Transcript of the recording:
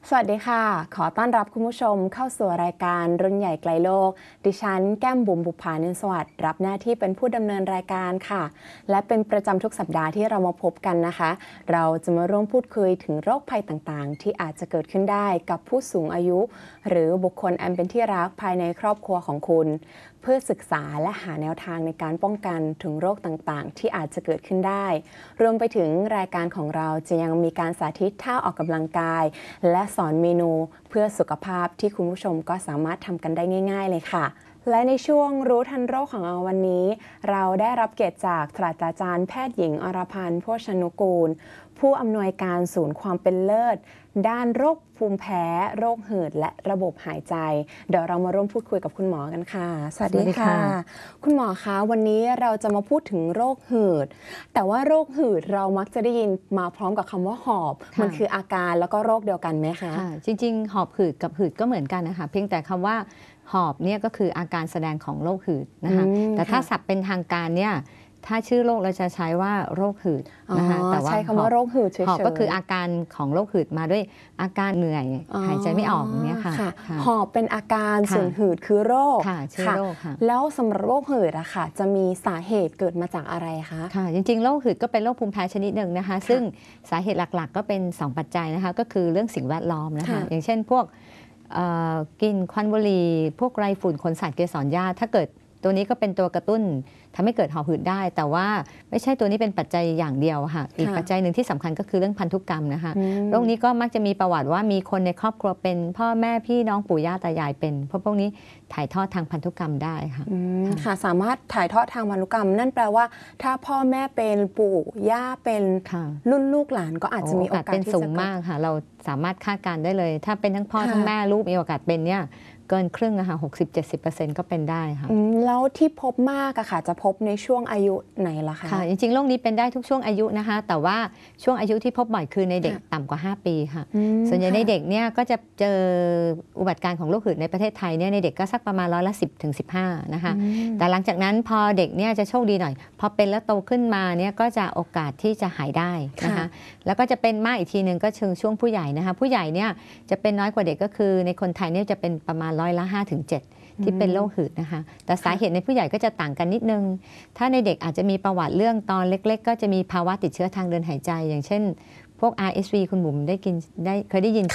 สวัสดีค่ะขอต้อนรับคุณผู้ชมเข้าสู่รายการรุ่นใหญ่ไกลโลกดิฉันแก้มบุ๋มบุภานินสวัสดิ์รับหน้าที่เป็นผู้ดำเนินรายการค่ะและเป็นประจำทุกสัปดาห์ที่เรามาพบกันนะคะเราจะมาร่วมพูดคุยถึงโรคภัยต่างๆที่อาจจะเกิดขึ้นได้กับผู้สูงอายุหรือบุคคลอันเป็นที่รักภายในครอบครัวของคุณเพื่อศึกษาและหาแนวทางในการป้องกันถึงโรคต่างๆที่อาจจะเกิดขึ้นได้รวมไปถึงรายการของเราจะยังมีการสาธิตท่าออกกำลังกายและสอนเมนูเพื่อสุขภาพที่คุณผู้ชมก็สามารถทำกันได้ง่ายๆเลยค่ะและในช่วงรู้ทันโรคของเราวันนี้เราได้รับเกียรติจากศาสตราจารย์แพทย์หญิงอรพันธ์โภชนุกูลผู้อำนวยการศูนย์ความเป็นเลิศด้านโรคภูมิแพ้โรคหืดและระบบหายใจเดี๋ยวเรามาร่วมพูดคุยกับคุณหมอกันค่ะสวัสดีค่ะคุณหมอคะวันนี้เราจะมาพูดถึงโรคหืดแต่ว่าโรคหืดเรามักจะได้ยินมาพร้อมกับคำว่าหอบมันคืออาการแล้วก็โรคเดียวกันไหมคะจริงๆหอบหืดกับหืดก็เหมือนกันนะคะเพียงแต่คำว่าหอบเนี่ยก็คืออาการแสดงของโรคหืดนะคะแต่ถ้าศัพท์เป็นทางการเนี่ยถ้าชื่อโรคเราจะใช้ว่าโรคหืดนะคะแต่ว่าใช้คำว่าโรคหืดเฉยๆหอบก็คืออาการของโรคหืดมาด้วยอาการเหนื่อยหายใจไม่ออกอย่างนี้ค่ะหอบเป็นอาการส่วนหืดคือโรคชื่อโรคค่ะแล้วสำหรับโรคหืดอะค่ะจะมีสาเหตุเกิดมาจากอะไรคะค่ะจริงๆโรคหืดก็เป็นโรคภูมิแพ้ชนิดหนึ่งนะคะซึ่งสาเหตุหลักๆก็เป็น2ปัจจัยนะคะก็คือเรื่องสิ่งแวดล้อมนะคะอย่างเช่นพวกกินควันบุหรี่พวกไรฝุ่นขนสัตว์เกสรหญ้าถ้าเกิดตัวนี้ก็เป็นตัวกระตุ้นทำให้เกิดหอบหืดได้แต่ว่าไม่ใช่ตัวนี้เป็นปัจจัยอย่างเดียวค่ะอีกปัจจัยหนึ่งที่สำคัญก็คือเรื่องพันธุกรรมนะคะโรคนี้ก็มักจะมีประวัติว่ามีคนในครอบครัวเป็นพ่อแม่พี่น้องปู่ย่าตายายเป็นเพราะพวกนี้ถ่ายทอดทางพันธุกรรมได้ค่ะค่ะสามารถถ่ายทอดทางพันธุกรรมนั่นแปลว่าถ้าพ่อแม่เป็นปู่ย่าเป็นรุ่นลูกหลานก็อาจจะมีโอกาสเป็นสูงมากค่ะเราสามารถคาดการได้เลยถ้าเป็นทั้งพ่อทั้งแม่ลูกมีโอกาสเป็นเนี่ยเกินครึ่งนะคะ60-70%ก็เป็นได้ค่ะแล้วที่พบมากอะค่ะจะพบในช่วงอายุไหนล่ะคะค่ะจริงๆโรคนี้เป็นได้ทุกช่วงอายุนะคะแต่ว่าช่วงอายุที่พบบ่อยคือในเด็กต่ำกว่า5ปีค่ะส่วนใหญ่ในเด็กเนี่ยก็จะเจออุบัติการณ์ของโรคหืดในประเทศไทยเนี่ยในเด็กก็สักประมาณ10-15%นะคะแต่หลังจากนั้นพอเด็กเนี่ยจะโชคดีหน่อยพอเป็นแล้วโตขึ้นมาเนี่ยก็จะโอกาสที่จะหายได้นะคะแล้วก็จะเป็นมากอีกทีหนึ่งก็ช่วงผู้ใหญ่นะคะผู้ใหญ่เนี่ยจะเป็นน้อยกว่าเด็กก็คือในคนไทยเนี่ยจะเป็นประมาณ5-7%ที่เป็นโรคหืดนะคะแต่สาเหตุในผู้ใหญ่ก็จะต่างกันนิดนึงถ้าในเด็กอาจจะมีประวัติเรื่องตอนเล็กๆก็จะมีภาวะติดเชื้อทางเดินหายใจอย่างเช่นพวก RSV คุณบุ๋มเคยได้ยิน